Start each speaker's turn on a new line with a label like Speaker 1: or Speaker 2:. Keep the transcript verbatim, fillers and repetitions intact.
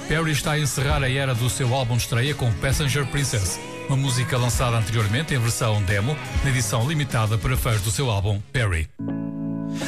Speaker 1: Perry está a encerrar a era do seu álbum de estreia com Passenger Princess, uma música lançada anteriormente em versão demo, na edição limitada para fãs do seu álbum Perry.